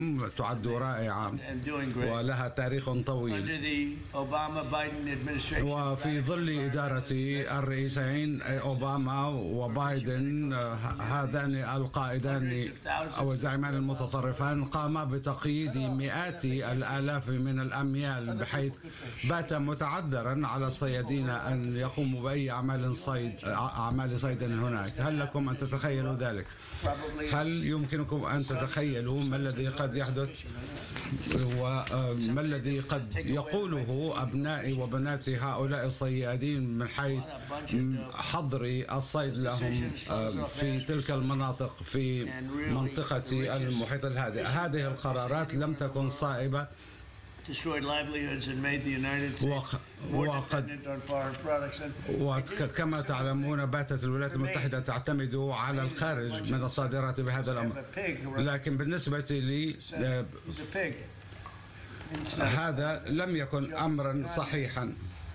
تعد رائعة ولها تاريخ طويل. وفي ظل إدارة الرئيسين أوباما وبايدن، هذان القائدان أو الزعيمان المتطرفان قاما بتقييد مئات الآلاف من الأميال، بحيث بات متعذرا على الصيادين أن يقوموا بأي أعمال صيد هناك. هل لكم أن تتخيلوا ذلك؟ هل يمكنكم أن تتخيلوا ما الذي قد يحدث وما الذي قد يقوله أبناء وبنات هؤلاء الصيادين من حيث حظر الصيد لهم في تلك المناطق في منطقة المحيط الهادئ؟ هذه القرارات لم تكن صائبة، وكما تعلمون باتت الولايات المتحدة تعتمد على الخارج من الصادرات بهذا الأمر. لكن بالنسبة لي هذا لم يكن أمرا صحيحا.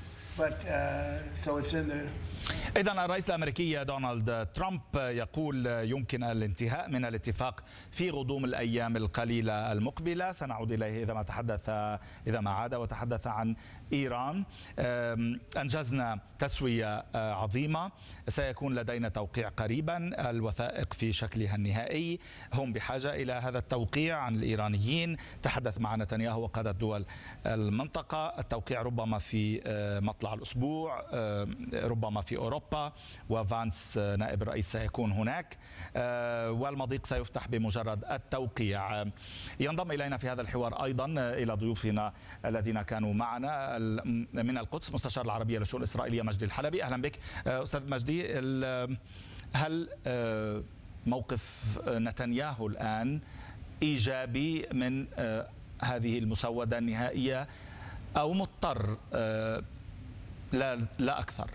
إذن الرئيس الأمريكي دونالد ترامب يقول يمكن الانتهاء من الاتفاق في غضون الأيام القليلة المقبلة. سنعود إليه إذا ما عاد وتحدث عن إيران. أنجزنا تسوية عظيمة، سيكون لدينا توقيع قريبا، الوثائق في شكلها النهائي، هم بحاجة إلى هذا التوقيع عن الإيرانيين. تحدث مع نتنياهو وقادة دول المنطقة، التوقيع ربما في مطلع الأسبوع، ربما في أوروبا، وفانس نائب الرئيس سيكون هناك، والمضيق سيفتح بمجرد التوقيع. ينضم إلينا في هذا الحوار أيضا إلى ضيوفنا الذين كانوا معنا من القدس مستشار العربية للشؤون الإسرائيلية مجدي الحلبي. أهلا بك أستاذ مجدي. هل موقف نتنياهو الآن إيجابي من هذه المسودة النهائية أو مضطر لا أكثر؟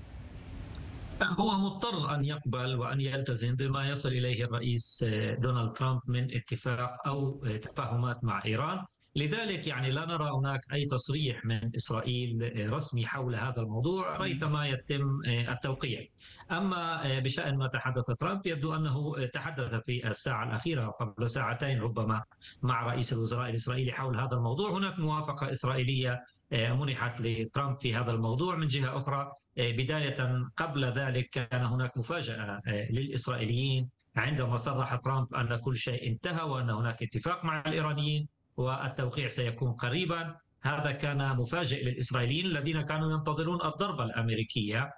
هو مضطر أن يقبل وأن يلتزم بما يصل إليه الرئيس دونالد ترامب من اتفاق أو تفاهمات مع إيران. لذلك لا نرى هناك أي تصريح من إسرائيل رسمي حول هذا الموضوع ريثما يتم التوقيع. أما بشأن ما تحدث ترامب، يبدو أنه تحدث في الساعة الأخيرة قبل ساعتين ربما مع رئيس الوزراء الإسرائيلي حول هذا الموضوع. هناك موافقة إسرائيلية منحت لترامب في هذا الموضوع. من جهة أخرى، بداية قبل ذلك كان هناك مفاجأة للإسرائيليين عندما صرح ترامب أن كل شيء انتهى وأن هناك اتفاق مع الإيرانيين والتوقيع سيكون قريبا. هذا كان مفاجئ للإسرائيليين الذين كانوا ينتظرون الضربة الأمريكية،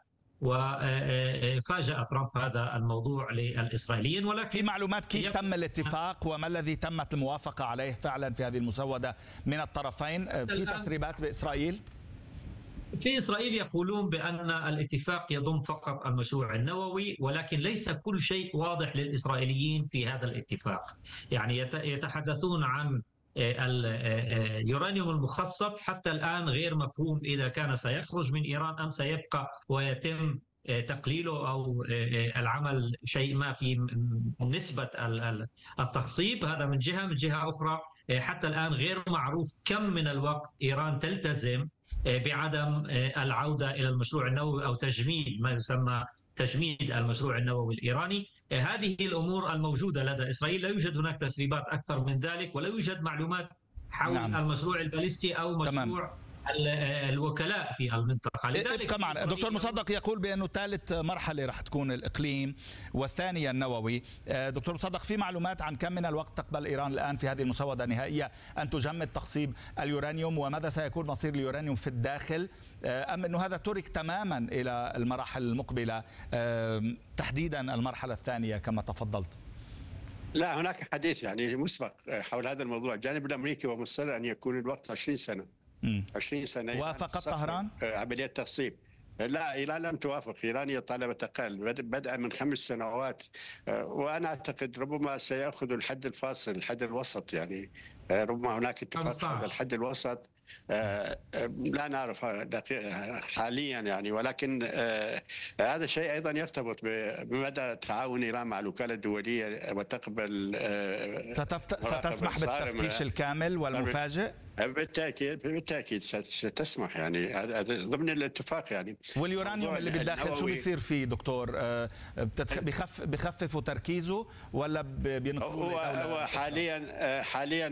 وفاجأ ترامب هذا الموضوع للإسرائيليين. ولكن في معلومات كيف تم الاتفاق وما الذي تمت الموافقة عليه فعلا في هذه المسودة من الطرفين؟ في تسريبات بإسرائيل؟ في إسرائيل يقولون بأن الاتفاق يضم فقط المشروع النووي، ولكن ليس كل شيء واضح للإسرائيليين في هذا الاتفاق. يتحدثون عن اليورانيوم المخصب، حتى الآن غير مفهوم إذا كان سيخرج من إيران أم سيبقى ويتم تقليله أو العمل شيء ما في نسبة التخصيب. هذا من جهة. من جهة أخرى، حتى الآن غير معروف كم من الوقت إيران تلتزم بعدم العودة إلى المشروع النووي أو تجميد ما يسمى تجميد المشروع النووي الإيراني. هذه الأمور الموجودة لدى إسرائيل. لا يوجد هناك تسريبات أكثر من ذلك، ولا يوجد معلومات حول المشروع الباليستي أو مشروع الوكلاء في المنطقة. لذلك معنا دكتور مصدق يقول بأنه ثالث مرحلة راح تكون الإقليم والثانية النووي. دكتور مصدق، في معلومات عن كم من الوقت تقبل إيران الآن في هذه المسودة النهائية أن تجمد تخصيب اليورانيوم، وماذا سيكون مصير اليورانيوم في الداخل، أم أنه هذا ترك تماما إلى المراحل المقبلة، تحديدا المرحلة الثانية كما تفضلت؟ لا، هناك حديث مسبق حول هذا الموضوع. الجانب الأمريكي ومصر أن يكون الوقت 20 سنة. 20 سنة. وافقت طهران عملية تخصيب؟ لا، إيران لم توافق. إيران طالبت أقل، بدءا من 5 سنوات. وأنا أعتقد ربما سيأخذ الحد الفاصل، الحد الوسط. ربما هناك اتفاق على الحد الوسط لا نعرف حاليا يعني، ولكن هذا الشيء أيضا يرتبط بمدى تعاون إيران مع الوكالة الدولية وتقبل ستسمح بالتفتيش الكامل والمفاجئ؟ بالتأكيد ستسمح يعني، هذا ضمن الاتفاق يعني. واليورانيوم اللي بالداخل شو بيصير فيه دكتور؟ بخففوا تركيزه ولا بينقلوه؟ هو حاليا